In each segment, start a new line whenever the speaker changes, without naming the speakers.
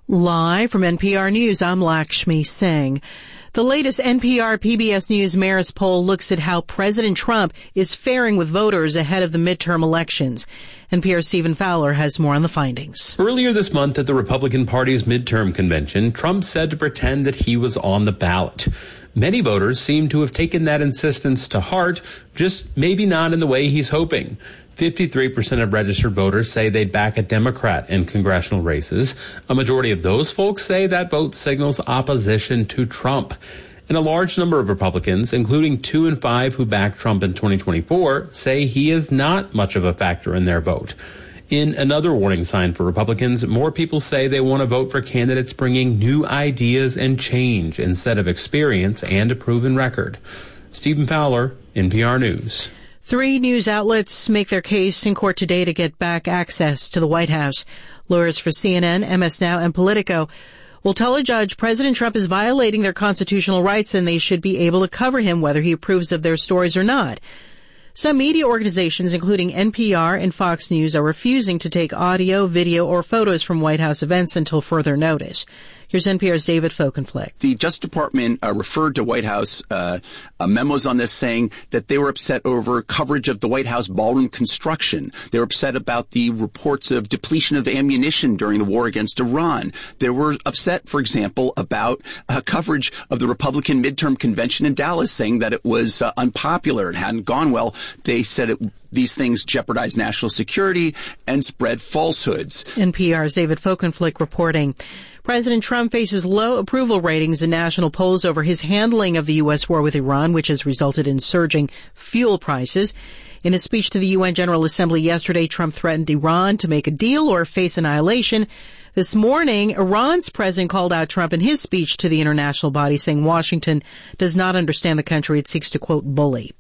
Live from NPR News, I'm Lakshmi Singh. The latest NPR PBS News Marist poll looks at how President Trump is faring with voters ahead of the midterm elections. NPR's Stephen Fowler has more on the findings.
Earlier this month at the Republican Party's midterm convention, Trump said to pretend that he was on the ballot. Many voters seem to have taken that insistence to heart, just maybe not in the way he's hoping. 53% of registered voters say they'd back a Democrat in congressional races. A majority of those folks say that vote signals opposition to Trump. And a large number of Republicans, including 2 in 5 who backed Trump in 2024, say he is not much of a factor in their vote. In another warning sign for Republicans, more people say they want to vote for candidates bringing new ideas and change instead of experience and a proven record. Stephen Fowler, NPR News.
3 news outlets make their case in court today to get back access to the White House. Lawyers for CNN, MS Now, and Politico will tell a judge President Trump is violating their constitutional rights and they should be able to cover him whether he approves of their stories or not. Some media organizations, including NPR and Fox News, are refusing to take audio, video, or photos from White House events until further notice. Here's NPR's David Folkenflik.
The Justice Department referred to White House memos on this, saying that they were upset over coverage of the White House ballroom construction. They were upset about the reports of depletion of ammunition during the war against Iran. They were upset, for example, about coverage of the Republican midterm convention in Dallas, saying that it was unpopular. It hadn't gone well. They said these things jeopardize national security and spread falsehoods.
NPR's David Folkenflik reporting. President Trump faces low approval ratings in national polls over his handling of the U.S. war with Iran, which has resulted in surging fuel prices. In his speech to the UN General Assembly yesterday, Trump threatened Iran to make a deal or face annihilation. This morning, Iran's president called out Trump in his speech to the international body, saying Washington does not understand the country it seeks to, quote, bully.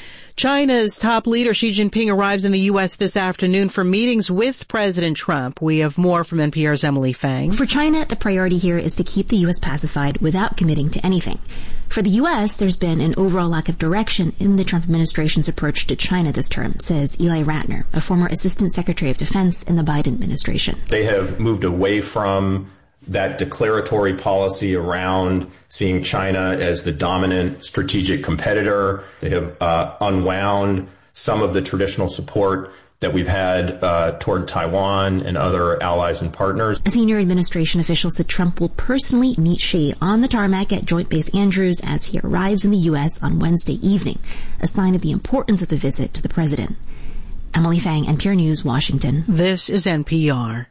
China's top leader Xi Jinping arrives in the U.S. this afternoon for meetings with President Trump. We have more from NPR's Emily Fang.
For China, the priority here is to keep the U.S. pacified without committing to anything. For the U.S., there's been an overall lack of direction in the Trump administration's approach to China this term, says Eli Ratner, a former Assistant Secretary of Defense in the Biden administration.
They have moved away from that declaratory policy around seeing China as the dominant strategic competitor. They have unwound some of the traditional support that we've had toward Taiwan and other allies and partners.
A senior administration official said Trump will personally meet Xi on the tarmac at Joint Base Andrews as he arrives in the U.S. on Wednesday evening, a sign of the importance of the visit to the president. Emily Fang, NPR News, Washington.
This is NPR.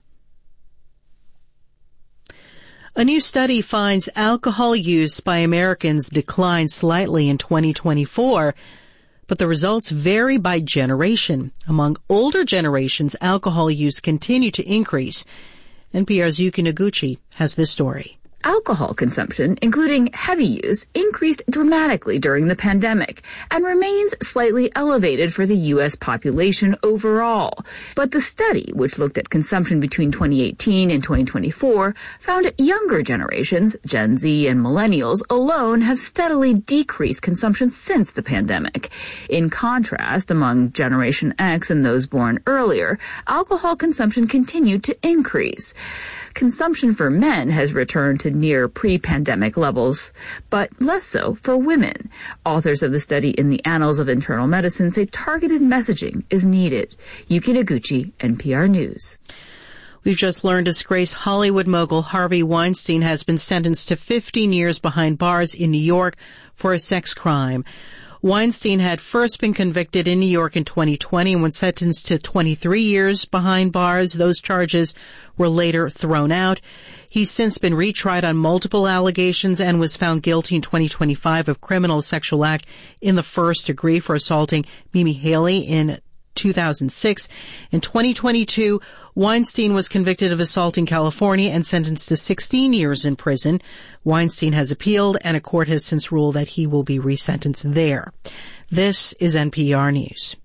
A new study finds alcohol use by Americans declined slightly in 2024, but the results vary by generation. Among older generations, alcohol use continued to increase. NPR's Yuki Noguchi has this story.
Alcohol consumption, including heavy use, increased dramatically during the pandemic and remains slightly elevated for the U.S. population overall. But the study, which looked at consumption between 2018 and 2024, found younger generations, Gen Z and millennials alone, have steadily decreased consumption since the pandemic. In contrast, among Generation X and those born earlier, alcohol consumption continued to increase. Consumption for men has returned to near pre-pandemic levels, but less so for women. Authors of the study in the Annals of Internal Medicine say targeted messaging is needed. Yuki Noguchi, NPR News.
We've just learned disgraced Hollywood mogul Harvey Weinstein has been sentenced to 15 years behind bars in New York for a sex crime. Weinstein had first been convicted in New York in 2020 and was sentenced to 23 years behind bars. Those charges were later thrown out. He's since been retried on multiple allegations and was found guilty in 2025 of criminal sexual act in the first degree for assaulting Mimi Haley in 2006. In 2022, Weinstein was convicted of assault in California and sentenced to 16 years in prison. Weinstein has appealed, and a court has since ruled that he will be resentenced there. This is NPR News.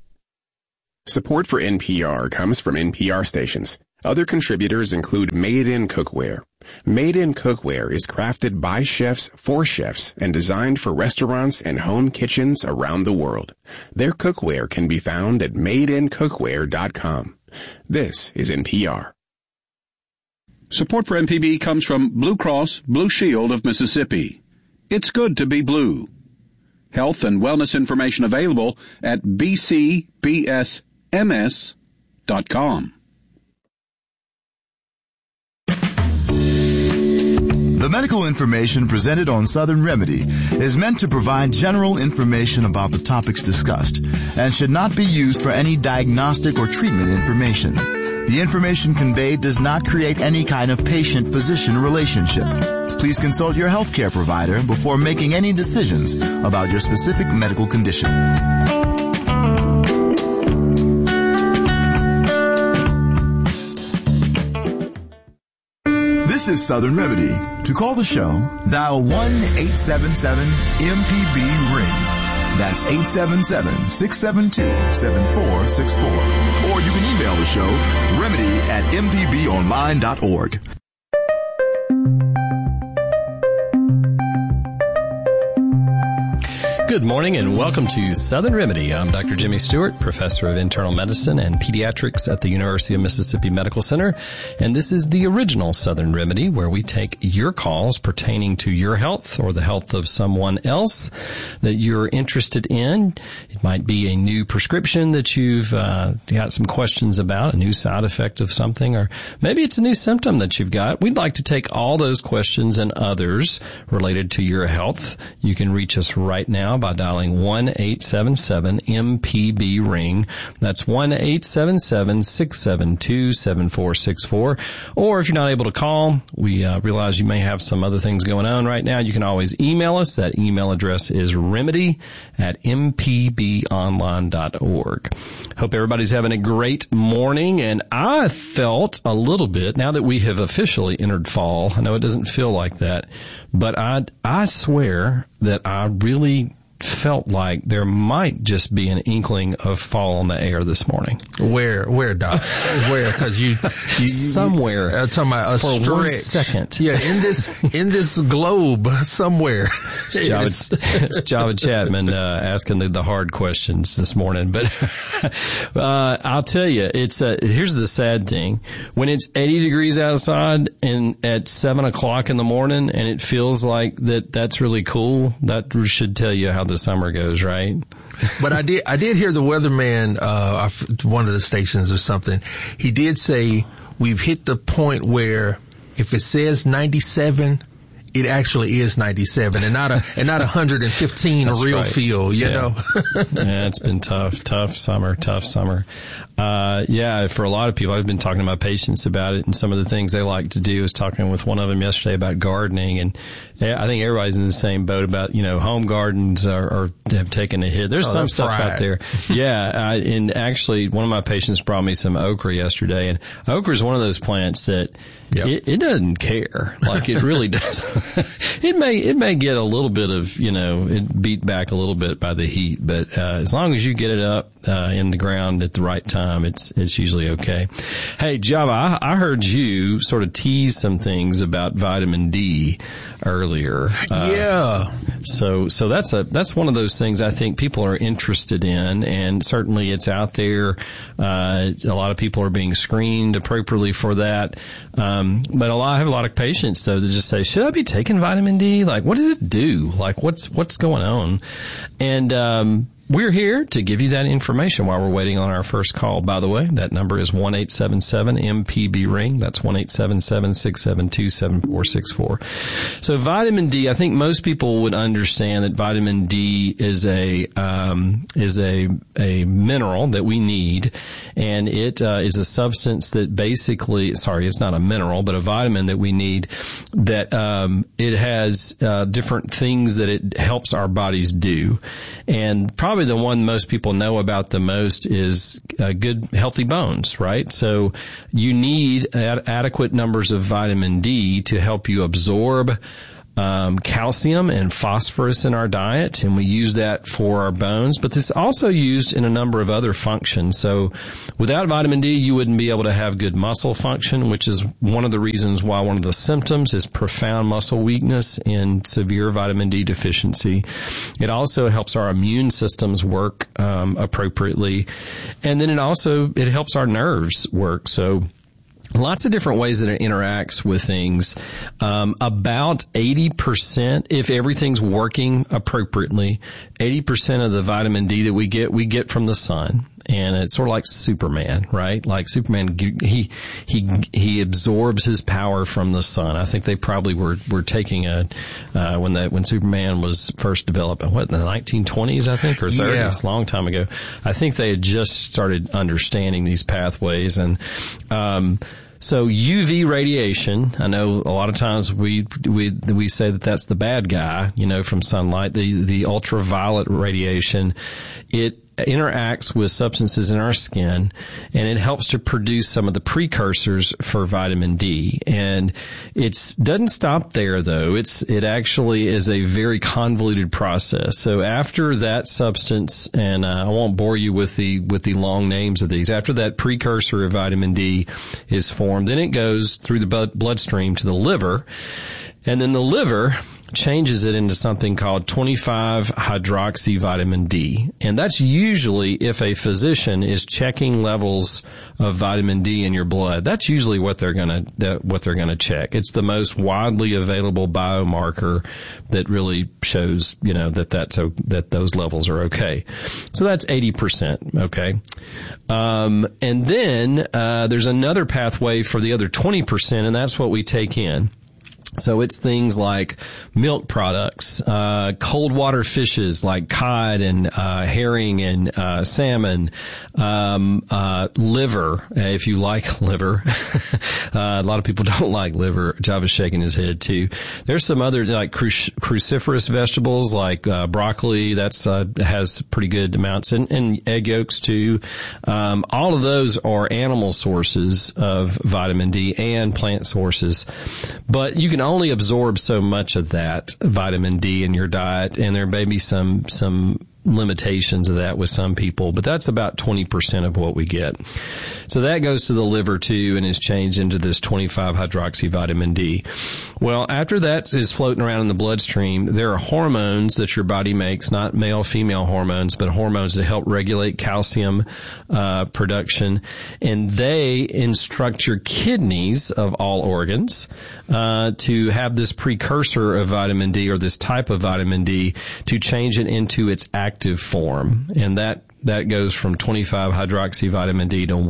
Support for NPR comes from NPR stations. Other contributors include Made in Cookware. Made in Cookware is crafted by chefs for chefs and designed for restaurants and home kitchens around the world. Their cookware can be found at madeincookware.com. This is NPR.
Support for MPB comes from Blue Cross Blue Shield of Mississippi. It's good to be blue. Health and wellness information available at bcbsms.com.
The medical information presented on Southern Remedy is meant to provide general information about the topics discussed and should not be used for any diagnostic or treatment information. The information conveyed does not create any kind of patient-physician relationship. Please consult your healthcare provider before making any decisions about your specific medical condition. This is Southern Remedy. To call the show, dial 1-877-MPB-RING. That's 877-672-7464. Or you can email the show, remedy@mpbonline.org.
Good morning and welcome to Southern Remedy. I'm Dr. Jimmy Stewart, professor of internal medicine and pediatrics at the University of Mississippi Medical Center. And this is the original Southern Remedy, where we take your calls pertaining to your health or the health of someone else that you're interested in. It might be a new prescription that you've got some questions about, a new side effect of something, or maybe it's a new symptom that you've got. We'd like to take all those questions and others related to your health. You can reach us right now by dialing 1-877-MPB-RING. That's 1-877-672-7464. Or if you're not able to call, we realize you may have some other things going on right now. You can always email us. That email address is remedy@mpbonline.org. Hope everybody's having a great morning. And I felt a little bit, now that we have officially entered fall, I know it doesn't feel like that, but I swear that I really felt like there might just be an inkling of fall on the air this morning.
Where, Doc? Where? Because you
somewhere.
Talking about a
for
stretch.
1 second.
Yeah, in this globe somewhere.
It's Java Chapman asking the hard questions this morning. But I'll tell you, here's the sad thing: when it's 80 degrees outside and at 7 o'clock in the morning, and it feels like that's really cool, that should tell you how the summer goes, right?
But I did hear the weatherman, one of the stations or something. He did say we've hit the point where if it says 97, it actually is 97 and not 115 a real feel, you know?
Yeah, it's been tough summer. For a lot of people, I've been talking to my patients about it, and some of the things they like to do. I was talking with one of them yesterday about gardening, and I think everybody's in the same boat about, home gardens have taken a hit. There's some stuff out there. Yeah. And actually one of my patients brought me some okra yesterday, and okra is one of those plants that it doesn't care. Like it really does. It may get a little bit of, it beat back a little bit by the heat, but as long as you get it up in the ground at the right time, it's usually okay. Hey, Java, I heard you sort of tease some things about vitamin D earlier. So that's one of those things I think people are interested in, and certainly it's out there. A lot of people are being screened appropriately for that. But I have a lot of patients though that just say, should I be taking vitamin D? Like, what does it do? Like, what's going on? And, we're here to give you that information while we're waiting on our first call. By the way, that number is 1-877-MPB-RING. That's 1-877-672-7464. So vitamin D, I think most people would understand that vitamin D is a mineral that we need. And it is a substance that basically, it's not a mineral, but a vitamin that we need that it has different things that it helps our bodies do. And probably the one most people know about the most is good, healthy bones, right? So you need adequate numbers of vitamin D to help you absorb calcium and phosphorus in our diet, and we use that for our bones, but this is also used in a number of other functions. So without vitamin D, you wouldn't be able to have good muscle function, which is one of the reasons why one of the symptoms is profound muscle weakness and severe vitamin D deficiency. It also helps our immune systems work appropriately, and then it helps our nerves work. So lots of different ways that it interacts with things. About 80%, if everything's working appropriately, 80% of the vitamin D that we get from the sun. And it's sort of like Superman, right? Like Superman, he absorbs his power from the sun. I think they probably were taking when Superman was first developed, in the 1920s, I think, or 30s, long time ago. I think they had just started understanding these pathways. And so UV radiation, I know a lot of times we say that that's the bad guy, from sunlight. The ultraviolet radiation, it interacts with substances in our skin, and it helps to produce some of the precursors for vitamin D. And it doesn't stop there, though. It actually is a very convoluted process. So after that substance, and I won't bore you with the long names of these, after that precursor of vitamin D is formed, then it goes through the bloodstream to the liver, and then the liver changes it into something called 25-hydroxy vitamin D. And that's usually if a physician is checking levels of vitamin D in your blood. That's usually what they're going to check. It's the most widely available biomarker that really shows, that those levels are okay. So that's 80%, okay? And then there's another pathway for the other 20%, and that's what we take in. So it's things like milk products, cold water fishes like cod and herring and salmon, liver, if you like liver. A lot of people don't like liver. Java's shaking his head too. There's some other like cruciferous vegetables like broccoli. That's has pretty good amounts, and egg yolks too. All of those are animal sources of vitamin D and plant sources, but you can only absorb so much of that vitamin D in your diet, and there may be some limitations of that with some people, but that's about 20% of what we get. So that goes to the liver too and is changed into this 25-hydroxy vitamin D. Well, after that is floating around in the bloodstream, there are hormones that your body makes, not male-female hormones, but hormones that help regulate calcium production, and they instruct your kidneys of all organs to have this precursor of vitamin D, or this type of vitamin D, to change it into its active form. And that goes from 25-hydroxy vitamin D to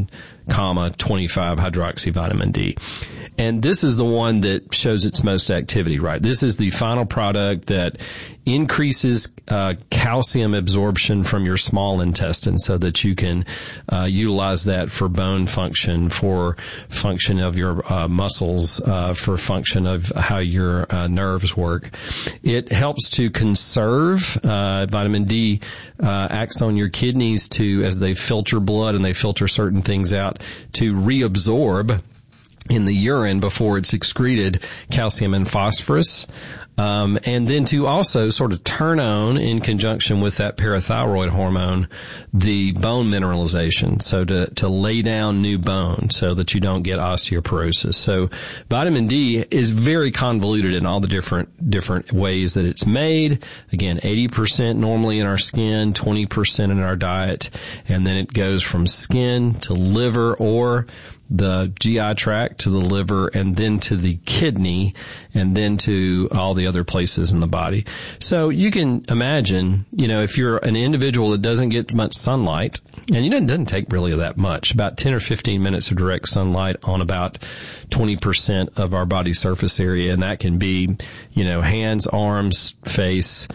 1,25-hydroxy vitamin D. And this is the one that shows its most activity, right? This is the final product that increases calcium absorption from your small intestine so that you can utilize that for bone function, for function of your muscles, for function of how your nerves work. It helps to conserve. Vitamin D acts on your kidneys as they filter blood and they filter certain things out, to reabsorb in the urine before it's excreted calcium and phosphorus. And then to also sort of turn on, in conjunction with that parathyroid hormone, the bone mineralization. So to lay down new bone so that you don't get osteoporosis. So vitamin D is very convoluted in all the different ways that it's made. Again, 80% normally in our skin, 20% in our diet, and then it goes from skin to liver, or the GI tract to the liver, and then to the kidney, and then to all the other places in the body. So you can imagine, if you're an individual that doesn't get much sunlight, and it doesn't take really that much, about 10 or 15 minutes of direct sunlight on about 20% of our body surface area, and that can be, hands, arms, face,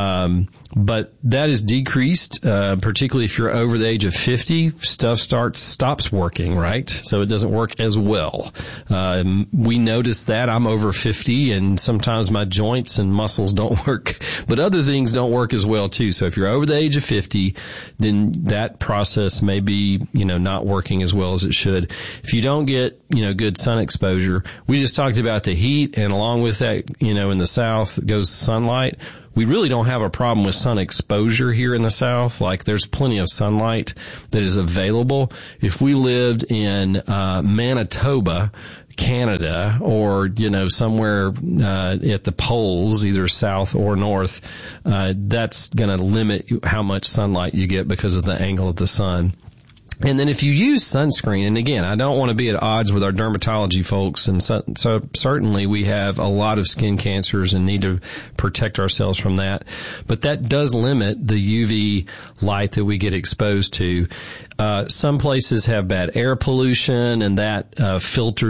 but that is decreased, particularly if you're over the age of 50, stuff stops working, right? So it doesn't work as well. We notice that. I'm over 50 and sometimes my joints and muscles don't work, but other things don't work as well too. So if you're over the age of 50, then that process may be, not working as well as it should. If you don't get, good sun exposure, we just talked about the heat, and along with that, in the South goes sunlight. We really don't have a problem with sun exposure here in the South. Like, there's plenty of sunlight that is available. If we lived in Manitoba, Canada, or, somewhere at the poles, either south or north, that's going to limit how much sunlight you get because of the angle of the sun. And then if you use sunscreen, and again, I don't want to be at odds with our dermatology folks, and so certainly we have a lot of skin cancers and need to protect ourselves from that. But that does limit the UV light that we get exposed to. Some places have bad air pollution, and that filters